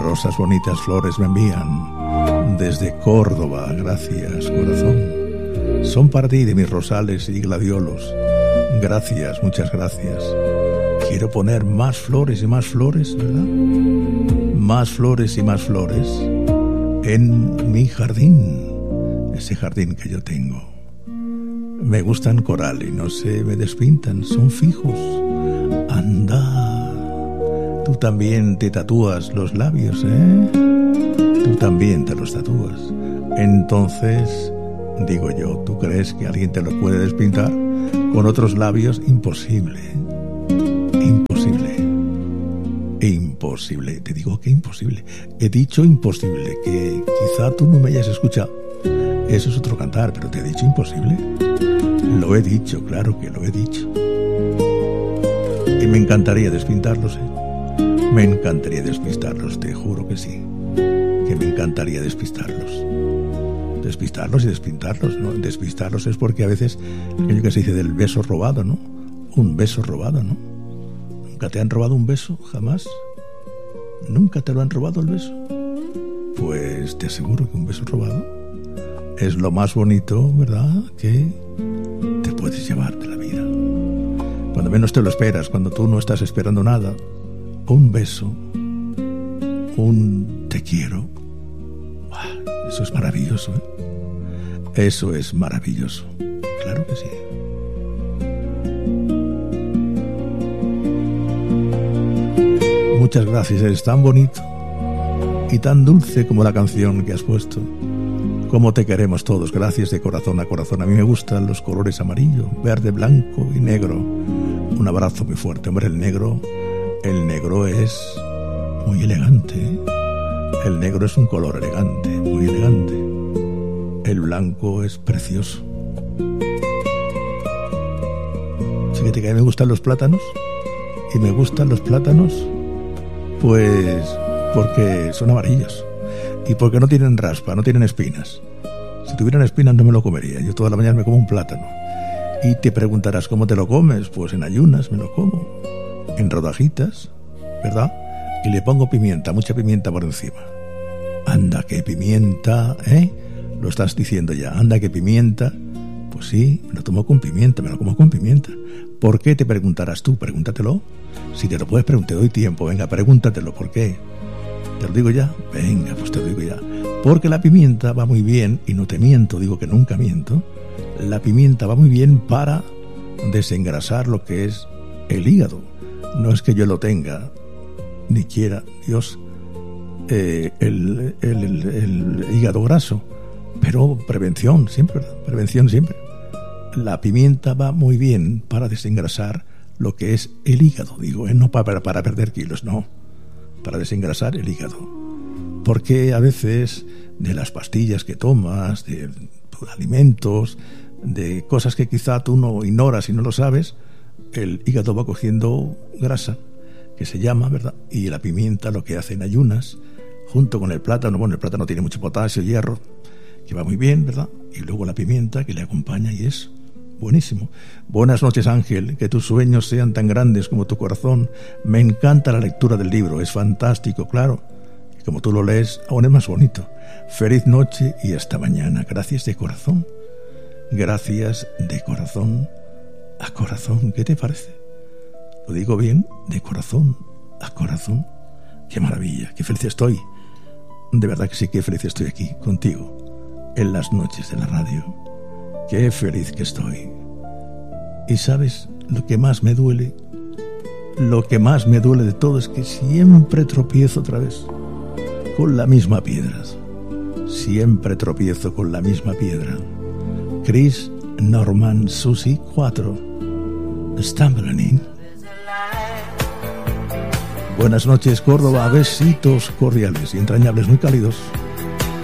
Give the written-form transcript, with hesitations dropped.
rosas bonitas, flores me envían desde Córdoba. Gracias, corazón. Son para ti de mis rosales y gladiolos. Gracias, muchas gracias. Quiero poner más flores y más flores, ¿verdad? Más flores y más flores en mi jardín, ese jardín que yo tengo. Me gustan coral y no se me despintan, son fijos. Anda, tú también te tatúas los labios, ¿eh? Tú también te los tatúas. Entonces, digo yo, ¿tú crees que alguien te los puede despintar con otros labios? Imposible. Imposible. Imposible. Te digo que imposible. He dicho imposible, que quizá tú no me hayas escuchado. Eso es otro cantar, pero te he dicho imposible. Lo he dicho, claro que lo he dicho. Y me encantaría despintarlos, ¿eh? Me encantaría despistarlos, te juro que sí. Que me encantaría despistarlos. Despistarlos y despintarlos, ¿no? Despistarlos es porque a veces, aquello que se dice del beso robado, ¿no? Un beso robado, ¿no? ¿Nunca te han robado un beso? ¿Jamás? ¿Nunca te lo han robado el beso? Pues te aseguro que un beso robado es lo más bonito, ¿verdad?, que te puedes llevar de la vida. Cuando menos te lo esperas, cuando tú no estás esperando nada, un beso, un te quiero, eso es maravilloso, ¿eh? Eso es maravilloso, claro que sí. Muchas gracias, eres tan bonito y tan dulce como la canción que has puesto. Cómo te queremos todos, gracias de corazón a corazón. A mí me gustan los colores amarillo, verde, blanco y negro. Un abrazo muy fuerte. Hombre, el negro es muy elegante, ¿eh? El negro es un color elegante, muy elegante. El blanco es precioso. Fíjate que a mí me gustan los plátanos. Y me gustan los plátanos pues porque son amarillos y porque no tienen raspa, no tienen espinas. Si tuvieran espinas no me lo comería. Yo toda la mañana me como un plátano. Y te preguntarás, ¿cómo te lo comes? Pues en ayunas me lo como, en rodajitas, ¿verdad? Y le pongo pimienta, mucha pimienta por encima. Anda, que pimienta, ¿eh? Lo estás diciendo ya, anda, que pimienta. Pues sí, me lo tomo con pimienta, me lo como con pimienta. ¿Por qué? Te preguntarás tú, pregúntatelo. Si te lo puedes preguntar, te doy tiempo, venga, pregúntatelo, ¿por qué? ¿Te lo digo ya? Venga, pues te lo digo ya. Porque la pimienta va muy bien, y no te miento, digo que nunca miento. La pimienta va muy bien para desengrasar lo que es el hígado. No es que yo lo tenga, ni quiera Dios, el hígado graso, pero prevención siempre, ¿verdad? Prevención siempre. La pimienta va muy bien para desengrasar lo que es el hígado, digo, no para perder kilos, no, para desengrasar el hígado. Porque a veces de las pastillas que tomas, de alimentos, de cosas que quizá tú no ignoras y no lo sabes, el hígado va cogiendo grasa, que se llama, ¿verdad? Y la pimienta lo que hace en ayunas, junto con el plátano, bueno, el plátano tiene mucho potasio, hierro, que va muy bien, ¿verdad? Y luego la pimienta que le acompaña y es buenísimo. Buenas noches, Ángel, que tus sueños sean tan grandes como tu corazón. Me encanta la lectura del libro, es fantástico, claro. Y como tú lo lees, aún es más bonito. Feliz noche y hasta mañana. Gracias de corazón. Gracias de corazón a corazón. ¿Qué te parece? ¿Lo digo bien? De corazón a corazón. Qué maravilla, qué feliz estoy. De verdad que sí, qué feliz estoy aquí, contigo, en las noches de la radio. Qué feliz que estoy. Y sabes, lo que más me duele de todo es que siempre tropiezo otra vez con la misma piedra. Siempre tropiezo con la misma piedra. Chris Norman, Susi 4, Stumbling. Buenas noches, Córdoba. Besitos cordiales y entrañables, muy cálidos.